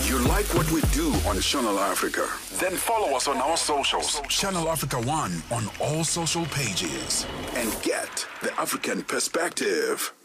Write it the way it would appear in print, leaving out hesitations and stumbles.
You like what we do on Channel Africa? Then follow us on our socials. Channel Africa 1 on all social pages. And get the African perspective.